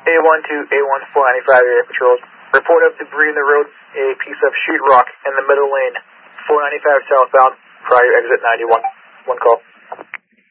A1 to A1 495 area patrols. Report of debris in the road, a piece of sheetrock in the middle lane, 495 southbound, prior exit 91. One call.